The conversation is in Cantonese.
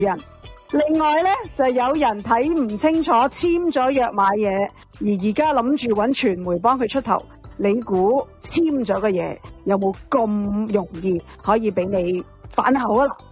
人。另外咧，就有人睇唔清楚簽咗約買嘢，而家諗住揾傳媒幫佢出頭。你估簽咗嘅嘢有冇咁容易可以俾你反口啊？